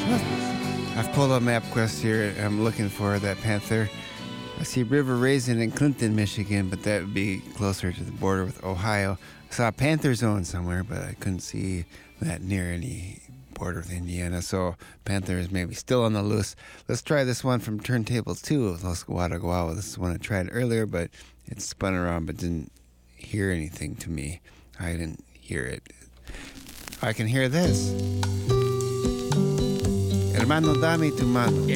I've pulled up MapQuest here. I'm looking for that panther. I see River Raisin in Clinton, Michigan, but that would be closer to the border with Ohio. I saw a panther zone somewhere, but I couldn't see that near any border with Indiana. So panther is maybe still on the loose. Let's try this one from Turntable 2 of Los Guadaguao. This is one I tried earlier, but it spun around but didn't hear anything to me. I didn't hear it. I can hear this. Hermano, dame tu mano.